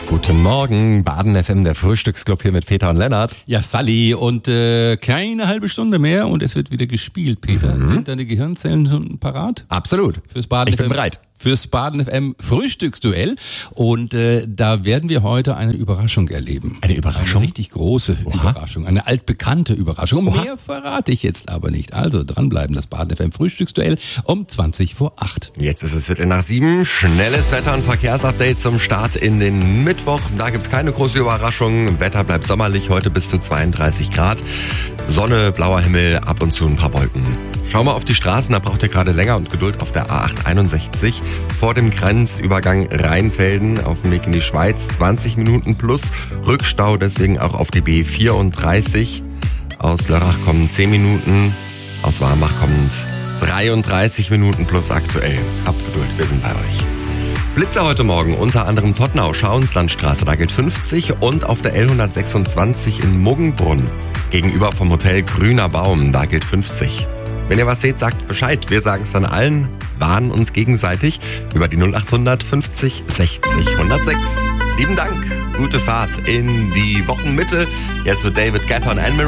Guten Morgen, Baden FM, der Frühstücksclub hier mit Peter und Lennart. Ja, Sally, und keine halbe Stunde mehr und es wird wieder gespielt, Peter. Sind deine Gehirnzellen schon parat? Absolut. Fürs Baden Ich bin FM, bereit. Fürs Baden FM Frühstücksduell. Und da werden wir heute eine Überraschung erleben. Eine Überraschung? Eine richtig große Überraschung. Eine altbekannte Überraschung. Mehr verrate ich jetzt aber nicht. Also dranbleiben, das Baden FM Frühstücksduell um 20:08. Jetzt ist es Viertel nach 7. Schnelles Wetter- und Verkehrsupdate zum Start in den Mittwoch. Da gibt's keine große Überraschung. Wetter bleibt sommerlich, heute bis zu 32 Grad. Sonne, blauer Himmel, ab und zu ein paar Wolken. Schau mal auf die Straßen, da braucht ihr gerade länger und Geduld auf der A861 vor dem Grenzübergang Rheinfelden auf dem Weg in die Schweiz. 20 Minuten plus Rückstau, deswegen auch auf die B34. Aus Lörrach kommen 10 Minuten, aus Warmbach kommen 33 Minuten plus aktuell. Habt Geduld, wir sind bei euch. Blitzer heute Morgen, unter anderem Tottenau, Schauenslandstraße, da gilt 50 und auf der L126 in Muggenbrunn gegenüber vom Hotel Grüner Baum, da gilt 50. Wenn ihr was seht, sagt Bescheid. Wir sagen es dann allen, warnen uns gegenseitig über die 0800 50 60 106. Lieben Dank, gute Fahrt in die Wochenmitte. Jetzt mit David Guetta und Anne Marie.